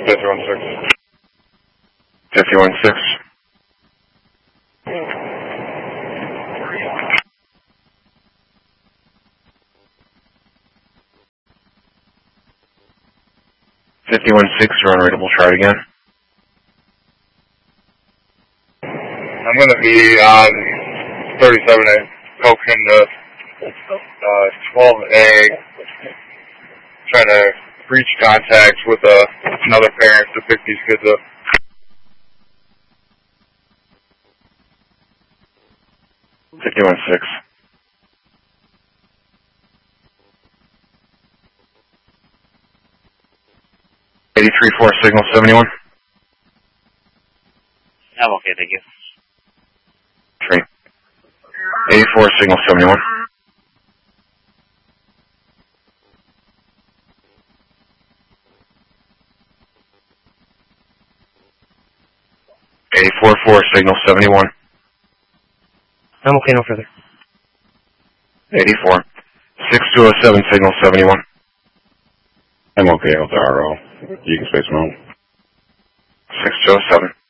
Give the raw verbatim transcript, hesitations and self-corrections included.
fifty-one six. fifty-one six. fifty-one six, you're on rateable. Try it again. I'm going to be on thirty-seven A, coking the uh, twelve A, trying to reach contact with uh, another parent to pick these kids up. fifty-one six. eighty-three four, signal seventy-one. I'm okay, thank you. Three. eighty-four, signal seventy-one. eighty-four four, signal seventy-one. I'm okay, no further. eighty-four. six two oh seven, signal seventy-one. I'm okay with the R O. You can space them out. six two oh seven.